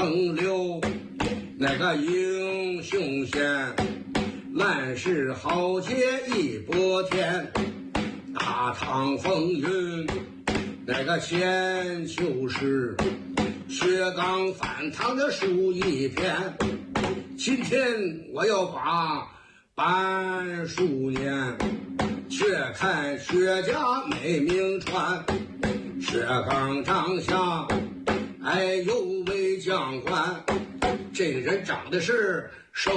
风流，那个英雄县，烂石豪杰一波天，大唐风云，那个千秋诗，薛刚反唐的书一篇。今天我要把半书念，却看薛家美名传。薛刚长相，哎呦为将官，这个人长得是瘦